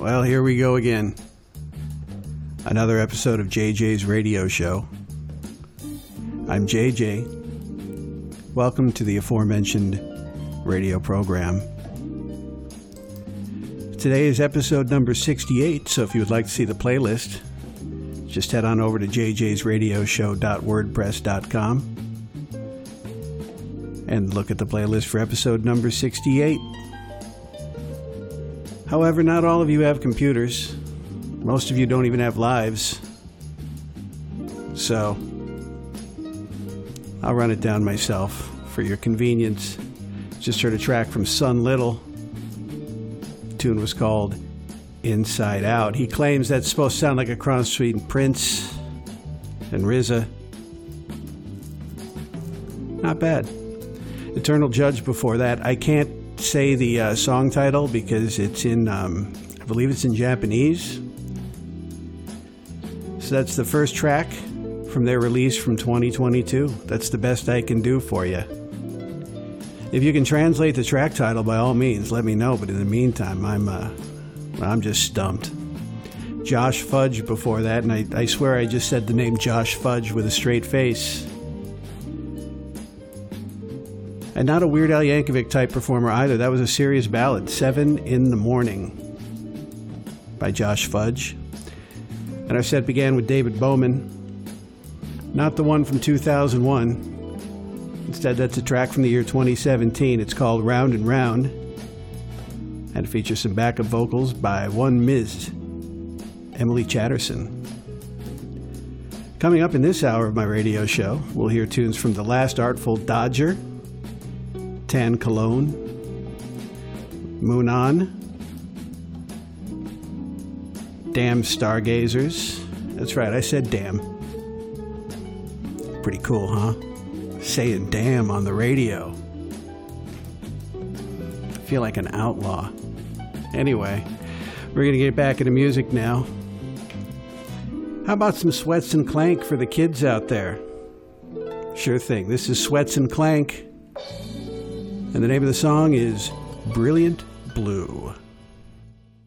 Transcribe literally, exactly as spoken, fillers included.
Well, here we go again. Another episode of J J's Radio Show. I'm J J. Welcome to the aforementioned radio program. Today is episode number sixty-eight, so if you would like to see the playlist, just head on over to j j's radio show dot wordpress dot com and look at the playlist for episode number sixty-eight. However, not all of you have computers. Most of you don't even have lives. So, I'll run it down myself for your convenience. Just heard a track from Sun Little. The tune was called Inside Out. He claims that's supposed to sound like a cross between Prince and R Z A. Not bad. Eternal Judge before that. I can't say the uh, song title because it's in, um, I believe it's in Japanese. So that's the first track from their release from twenty twenty-two. That's the best I can do for you. If you can translate the track title, by all means, let me know. But in the meantime, I'm uh, I'm just stumped. Josh Fudge before that, and I, I swear I just said the name Josh Fudge with a straight face. And not a Weird Al Yankovic type performer either. That was a serious ballad, Seven in the Morning by Josh Fudge. And our set began with David Bowman. Not the one from two thousand one. Instead, that's a track from the year twenty seventeen. It's called Round and Round. And it features some backup vocals by one Miz Emily Chatterson. Coming up in this hour of my radio show, we'll hear tunes from The Last Artful Dodger, Tan Cologne, Moonon, Damn Stargazers. That's right, I said damn. Pretty cool, huh? Saying damn on the radio. I feel like an outlaw. Anyway, we're gonna get back into music now. How about some Sweats and Clank for the kids out there? Sure thing. This is Sweats and Clank. And the name of the song is Brilliant Blue.